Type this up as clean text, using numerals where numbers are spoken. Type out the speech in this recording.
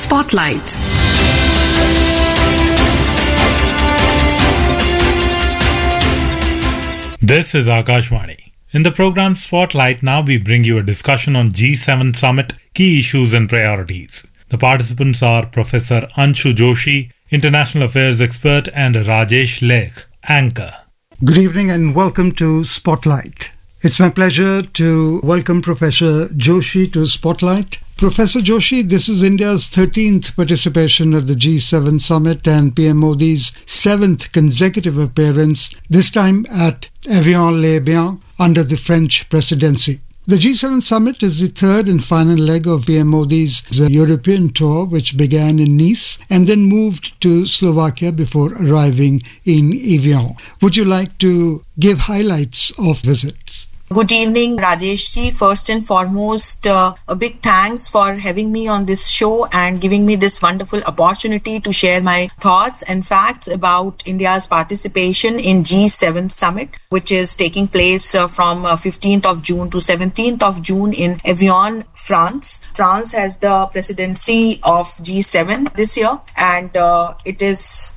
Spotlight. This is Akashvani. In the program Spotlight, now we bring you a discussion on G7 Summit, key issues and priorities. The participants are Professor Anshu Joshi, International Affairs expert, and Rajesh Lek, anchor. Good evening and welcome to Spotlight. It's my pleasure to welcome Professor Joshi to Spotlight. Professor Joshi, this is India's 13th participation at the G7 Summit and PM Modi's 7th consecutive appearance, this time at Evian-les-Bains under the French presidency. The G7 Summit is the third and final leg of PM Modi's European tour, which began in Nice and then moved to Slovakia before arriving in Evian. Would you like to give highlights of visits? Good evening, Rajesh ji. First and foremost, a big thanks for having me on this show and giving me this wonderful opportunity to share my thoughts and facts about India's participation in G7 Summit, which is taking place from 15th of June to 17th of June in Evian, France. France has the presidency of G7 this year, and it is